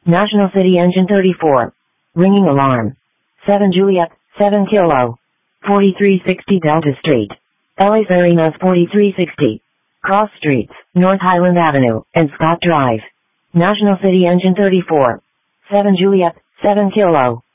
National City Engine 34. Ringing alarm. 7 Juliet, 7 Kilo. 4360 Delta Street. LA Arenas 4360. Cross Streets, North Highland Avenue, and Scott Drive. National City Engine 34. 7 Juliet, 7 Kilo.